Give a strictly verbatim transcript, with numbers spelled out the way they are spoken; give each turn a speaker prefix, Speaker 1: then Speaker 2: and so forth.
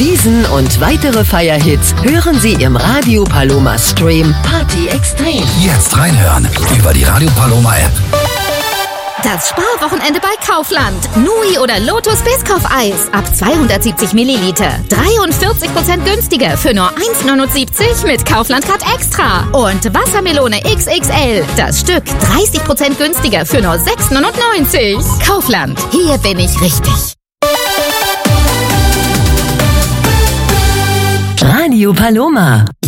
Speaker 1: Diesen und weitere Feierhits hören Sie im Radio Paloma Stream Party Extrem.
Speaker 2: Jetzt reinhören über die Radio Paloma App.
Speaker 3: Das Sparwochenende bei Kaufland. Nui oder Lotus Biscoff-Eis ab zweihundertsiebzig Milliliter. dreiundvierzig Prozent günstiger für nur eins neunundsiebzig mit Kaufland Card Extra. Und Wassermelone X X L. Das Stück dreißig Prozent günstiger für nur sechs neunundneunzig. Kaufland. Hier bin ich richtig.
Speaker 1: Radio Paloma.